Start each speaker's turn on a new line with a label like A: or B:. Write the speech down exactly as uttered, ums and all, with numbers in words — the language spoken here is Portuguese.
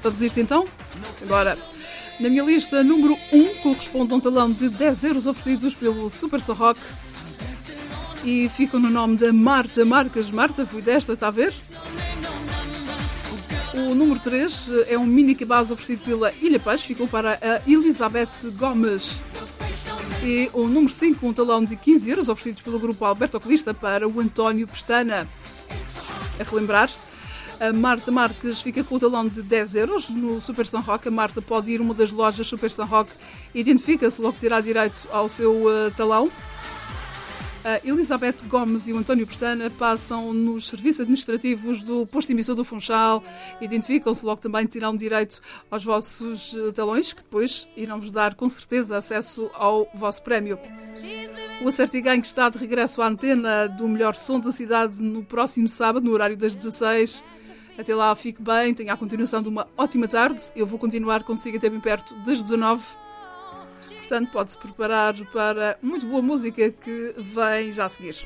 A: Vamos isto então? Agora, na minha lista, número um corresponde a um talão de dez euros oferecidos pelo Super Só Rock e ficam no nome da Marta Marques. Marta, fui desta, está a ver? O número três é um mini cabaz oferecido pela Ilha Paz, ficou para a Elizabeth Gomes. E o número cinco, um talão de quinze euros oferecidos pelo grupo Alberto Oclista para o António Pestana. A relembrar, a Marta Marques fica com o talão de dez euros no Super São Rock. A Marta pode ir a uma das lojas Super São Rock e identifica-se, logo terá direito ao seu uh, talão. A Elizabeth Gomes e o António Pestana passam nos serviços administrativos do posto emissor do Funchal, identificam-se, logo também terão direito aos vossos talões, que depois irão-vos dar com certeza acesso ao vosso prémio. O Acerto e Ganho está de regresso à antena do melhor som da cidade no próximo sábado, no horário das dezasseis. Até lá, fique bem, tenha a continuação de uma ótima tarde. Eu vou continuar consigo até bem perto das dezanove. Portanto, pode-se preparar para muito boa música que vem já a seguir.